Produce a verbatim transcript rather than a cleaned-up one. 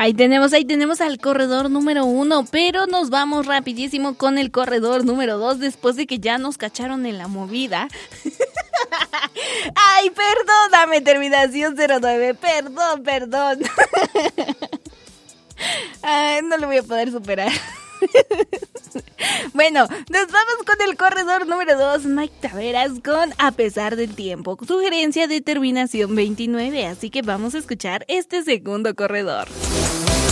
Ahí tenemos, ahí tenemos al corredor número uno, pero nos vamos rapidísimo con el corredor número dos después de que ya nos cacharon en la movida. Ay, perdóname, terminación cero nueve, perdón, perdón. Ay, no lo voy a poder superar. Bueno, nos vamos con el corredor número dos, Mike Taveras con A pesar del tiempo, sugerencia de terminación veintinueve, así que vamos a escuchar este segundo corredor.